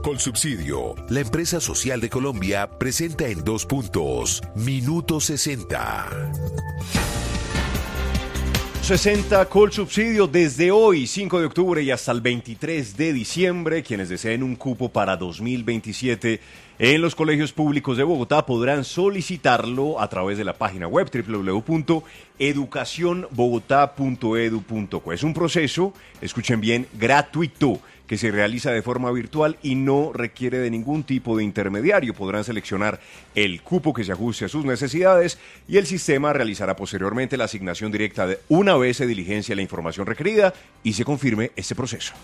Colsubsidio, la empresa social de Colombia, presenta en 2 puntos, Minuto 60. 60 Colsubsidio desde hoy, 5 de octubre y hasta el 23 de diciembre. Quienes deseen un cupo para 2027 en los colegios públicos de Bogotá podrán solicitarlo a través de la página web www.educacionbogotá.edu.co. Es un proceso, escuchen bien, gratuito, que se realiza de forma virtual y no requiere de ningún tipo de intermediario. Podrán seleccionar el cupo que se ajuste a sus necesidades y el sistema realizará posteriormente la asignación directa una vez se diligencia la información requerida y se confirme este proceso.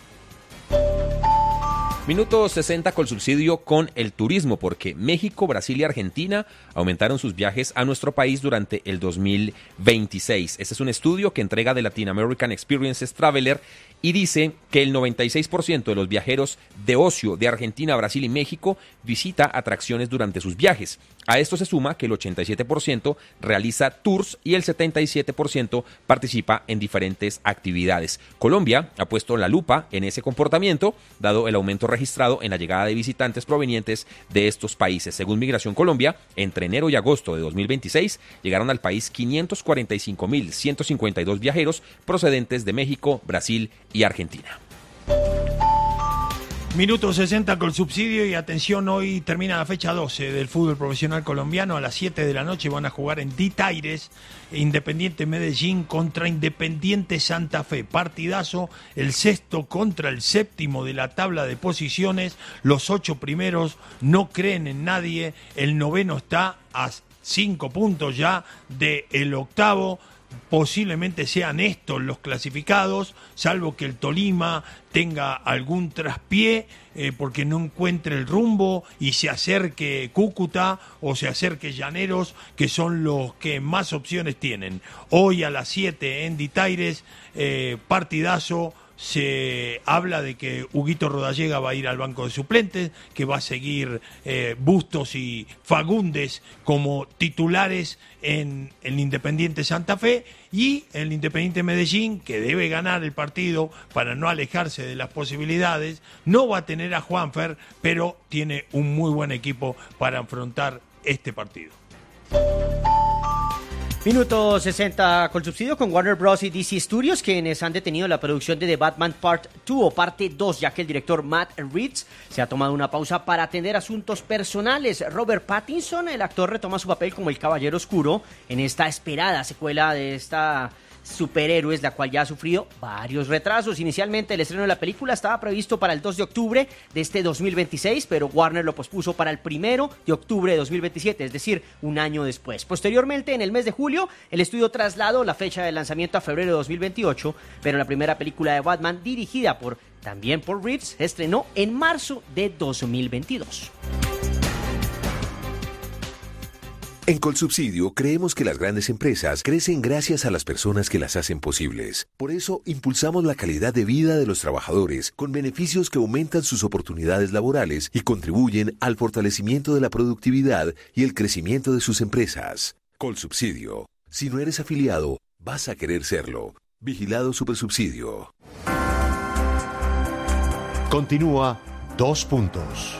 Minuto 60 Colsubsidio con el turismo, porque México, Brasil y Argentina aumentaron sus viajes a nuestro país durante el 2026. Este es un estudio que entrega The Latin American Experiences Traveler y dice que el 96% de los viajeros de ocio de Argentina, Brasil y México visita atracciones durante sus viajes. A esto se suma que el 87% realiza tours y el 77% participa en diferentes actividades. Colombia ha puesto la lupa en ese comportamiento, dado el aumento registrado en la llegada de visitantes provenientes de estos países. Según Migración Colombia, entre enero y agosto de 2026 llegaron al país 545.152 viajeros procedentes de México, Brasil y Argentina. Minuto 60 Colsubsidio y atención, hoy termina la fecha 12 del fútbol profesional colombiano. A las 7 de la noche van a jugar en Ditaires, Independiente Medellín contra Independiente Santa Fe. Partidazo, el 6º contra el 7º de la tabla de posiciones. Los 8 primeros no creen en nadie, el 9º está a 5 puntos ya del 8º. Posiblemente sean estos los clasificados, salvo que el Tolima tenga algún traspié porque no encuentre el rumbo y se acerque Cúcuta o se acerque Llaneros, que son los que más opciones tienen. Hoy a las 7 en Ditaires, partidazo. Se habla de que Huguito Rodallega va a ir al banco de suplentes, que va a seguir Bustos y Fagundes como titulares en el Independiente Santa Fe, y el Independiente Medellín, que debe ganar el partido para no alejarse de las posibilidades, no va a tener a Juanfer, pero tiene un muy buen equipo para afrontar este partido. Minuto 60 Colsubsidio con Warner Bros. Y DC Studios, quienes han detenido la producción de The Batman Part 2 o Parte 2, ya que el director Matt Reeves se ha tomado una pausa para atender asuntos personales. Robert Pattinson, el actor, retoma su papel como el Caballero Oscuro en esta esperada secuela de esta superhéroes, la cual ya ha sufrido varios retrasos. Inicialmente el estreno de la película estaba previsto para el 2 de octubre de este 2026, pero Warner lo pospuso para el 1 de octubre de 2027, es decir, un año después. Posteriormente, en el mes de julio, el estudio trasladó la fecha de lanzamiento a febrero de 2028, pero la primera película de Batman, dirigida también por Reeves, se estrenó en marzo de 2022. En Colsubsidio creemos que las grandes empresas crecen gracias a las personas que las hacen posibles. Por eso impulsamos la calidad de vida de los trabajadores con beneficios que aumentan sus oportunidades laborales y contribuyen al fortalecimiento de la productividad y el crecimiento de sus empresas. Colsubsidio. Si no eres afiliado, vas a querer serlo. Vigilado Supersubsidio. Continúa 2 puntos.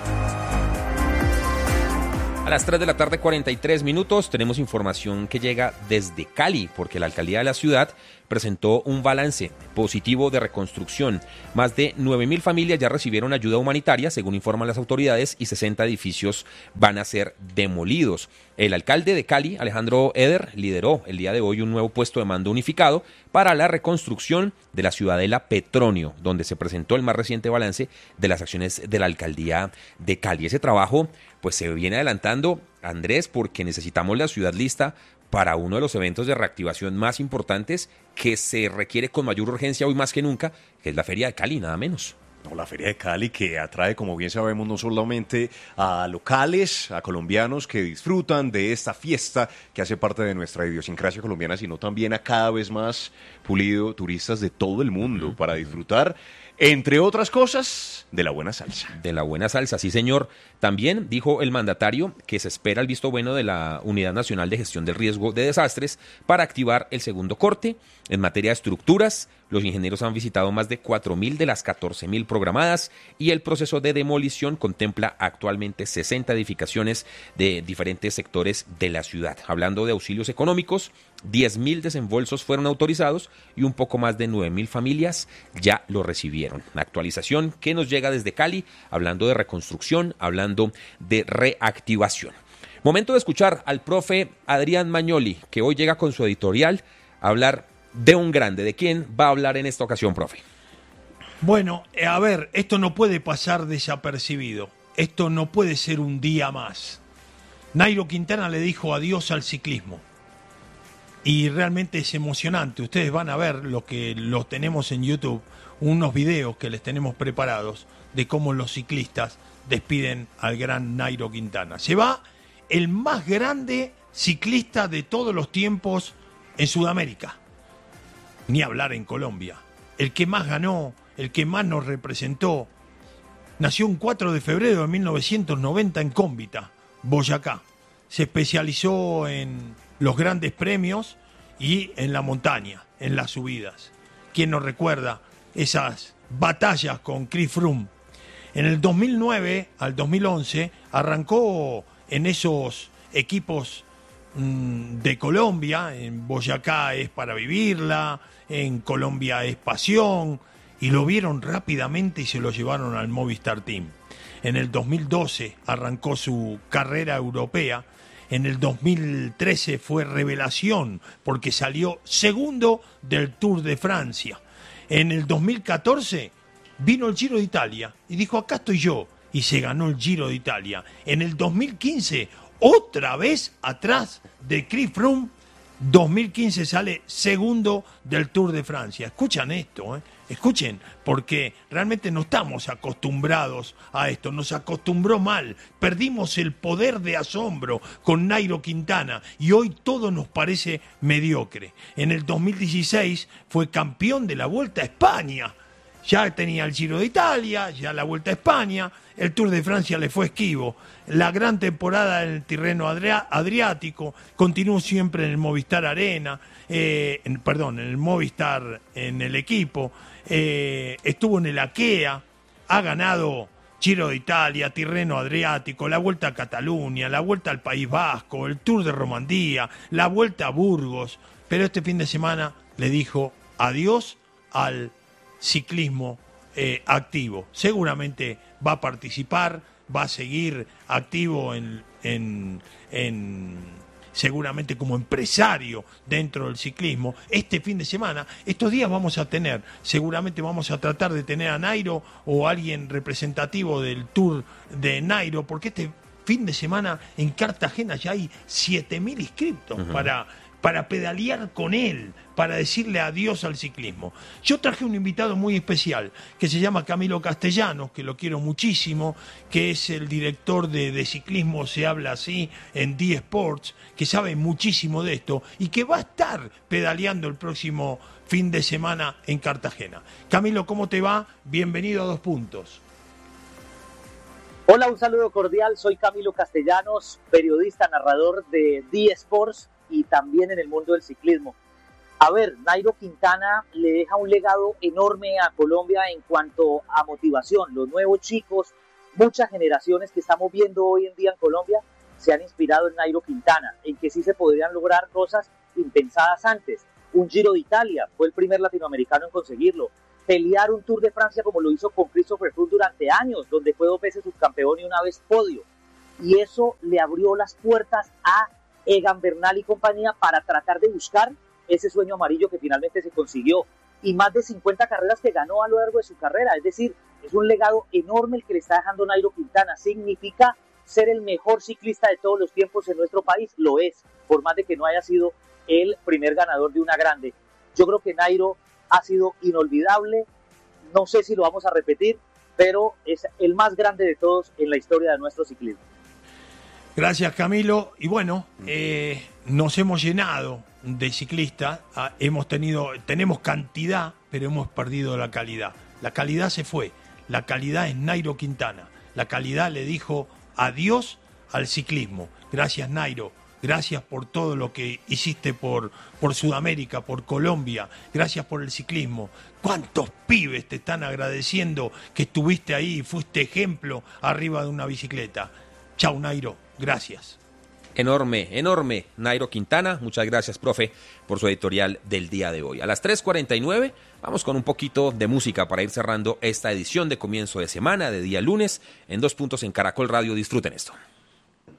A las 3 de la tarde, 43 minutos, tenemos información que llega desde Cali, porque la alcaldía de la ciudad presentó un balance positivo de reconstrucción. Más de 9.000 familias ya recibieron ayuda humanitaria, según informan las autoridades, y 60 edificios van a ser demolidos. El alcalde de Cali, Alejandro Eder, lideró el día de hoy un nuevo puesto de mando unificado para la reconstrucción de la ciudadela Petronio, donde se presentó el más reciente balance de las acciones de la alcaldía de Cali. Ese trabajo pues se viene adelantando, Andrés, porque necesitamos la ciudad lista para uno de los eventos de reactivación más importantes que se requiere con mayor urgencia hoy más que nunca, que es la Feria de Cali, nada menos. No, la Feria de Cali, que atrae, como bien sabemos, no solamente a locales, a colombianos que disfrutan de esta fiesta que hace parte de nuestra idiosincrasia colombiana, sino también a cada vez más pulido turistas de todo el mundo para disfrutar, entre otras cosas, de la buena salsa. De la buena salsa, sí señor. También dijo el mandatario que se espera el visto bueno de la Unidad Nacional de Gestión del Riesgo de Desastres para activar el segundo corte en materia de estructuras, Los ingenieros han visitado más de 4.000 de las 14.000 programadas y el proceso de demolición contempla actualmente 60 edificaciones de diferentes sectores de la ciudad. Hablando de auxilios económicos, 10.000 desembolsos fueron autorizados y un poco más de 9.000 familias ya lo recibieron. Una actualización que nos llega desde Cali, hablando de reconstrucción, hablando de reactivación. Momento de escuchar al profe Adrián Magnoli, que hoy llega con su editorial a hablar de un grande. ¿De quién va a hablar en esta ocasión, profe? Bueno, a ver, esto no puede pasar desapercibido. Esto no puede ser un día más. Nairo Quintana le dijo adiós al ciclismo. Y realmente es emocionante. Ustedes van a ver lo tenemos en YouTube, unos videos que les tenemos preparados de cómo los ciclistas despiden al gran Nairo Quintana. Se va el más grande ciclista de todos los tiempos en Sudamérica. Ni hablar en Colombia. El que más ganó, el que más nos representó. Nació un 4 de febrero de 1990 en Cómbita, Boyacá. Se especializó en los grandes premios y en la montaña, en las subidas. ¿Quién nos recuerda esas batallas con Chris Froome? En el 2009 al 2011 arrancó en esos equipos de Colombia. En Boyacá es para vivirla, en Colombia es pasión, y lo vieron rápidamente y se lo llevaron al Movistar Team. En el 2012 arrancó su carrera europea. En el 2013 fue revelación porque salió segundo del Tour de Francia. En el 2014 vino el Giro de Italia y dijo: acá estoy yo, y se ganó el Giro de Italia. En el 2015, otra vez atrás de Chris Froome, 2015 sale segundo del Tour de Francia. Escuchan esto, escuchen, porque realmente no estamos acostumbrados a esto, nos acostumbró mal, perdimos el poder de asombro con Nairo Quintana y hoy todo nos parece mediocre. En el 2016 fue campeón de la Vuelta a España. Ya tenía el Giro de Italia, ya la Vuelta a España, el Tour de Francia le fue esquivo. La gran temporada en el Tirreno Adriático, continuó siempre en el Movistar Arena, en el Movistar en el equipo, estuvo en el Akea, ha ganado Giro de Italia, Tirreno Adriático, la Vuelta a Cataluña, la Vuelta al País Vasco, el Tour de Romandía, la Vuelta a Burgos, pero este fin de semana le dijo adiós al ciclismo activo. Seguramente va a participar, va a seguir activo seguramente como empresario dentro del ciclismo. Este fin de semana, estos días seguramente vamos a tratar de tener a Nairo o a alguien representativo del Tour de Nairo, porque este fin de semana en Cartagena ya hay 7.000 inscriptos para pedalear con él, para decirle adiós al ciclismo. Yo traje un invitado muy especial, que se llama Camilo Castellanos, que lo quiero muchísimo, que es el director de ciclismo, se habla así, en D-Sports, que sabe muchísimo de esto, y que va a estar pedaleando el próximo fin de semana en Cartagena. Camilo, ¿cómo te va? Bienvenido a 2 Puntos. Hola, un saludo cordial, soy Camilo Castellanos, periodista, narrador de D-Sports, y también en el mundo del ciclismo. A ver, Nairo Quintana le deja un legado enorme a Colombia en cuanto a motivación. Los nuevos chicos, muchas generaciones que estamos viendo hoy en día en Colombia, se han inspirado en Nairo Quintana, en que sí se podrían lograr cosas impensadas antes. Un Giro de Italia, fue el primer latinoamericano en conseguirlo. Pelear un Tour de Francia como lo hizo con Christopher Froome durante años, donde fue 2 veces subcampeón y 1 vez podio. Y eso le abrió las puertas a Egan Bernal y compañía para tratar de buscar ese sueño amarillo que finalmente se consiguió, y más de 50 carreras que ganó a lo largo de su carrera. Es decir, es un legado enorme el que le está dejando Nairo Quintana. Significa ser el mejor ciclista de todos los tiempos en nuestro país, lo es, por más de que no haya sido el primer ganador de una grande. Yo creo que Nairo ha sido inolvidable, no sé si lo vamos a repetir, pero es el más grande de todos en la historia de nuestro ciclismo. Gracias, Camilo. Y bueno, nos hemos llenado de ciclistas, tenemos cantidad, pero hemos perdido la calidad. La calidad se fue, la calidad es Nairo Quintana. La calidad le dijo adiós al ciclismo. Gracias, Nairo. Gracias por todo lo que hiciste por Sudamérica, por Colombia. Gracias por el ciclismo. ¿Cuántos pibes te están agradeciendo que estuviste ahí y fuiste ejemplo arriba de una bicicleta? Chau, Nairo. Gracias. Enorme, enorme, Nairo Quintana. Muchas gracias, profe, por su editorial del día de hoy. A las 3:49 vamos con un poquito de música para ir cerrando esta edición de comienzo de semana, de día lunes, en 2 Puntos en Caracol Radio. Disfruten esto.